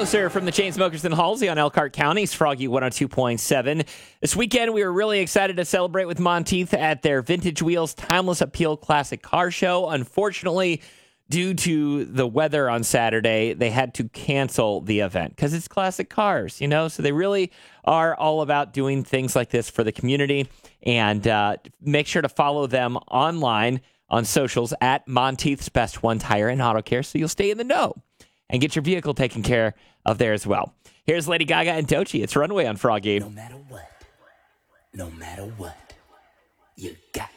Closer from the Chainsmokers and Halsey on Elkhart County's Froggy 102.7. This weekend, we were really excited to celebrate with Monteith at their Vintage Wheels Timeless Appeal Classic Car Show. Unfortunately, due to the weather on Saturday, they had to cancel the event because it's classic cars, you know? So they really are all about doing things like this for the community. And make sure to follow them online on socials at Monteith's Best One Tire and Auto Care so you'll stay in the know and get your vehicle taken care of there as well. Here's Lady Gaga and Doechii. It's Runaway on Froggy. No matter what, you got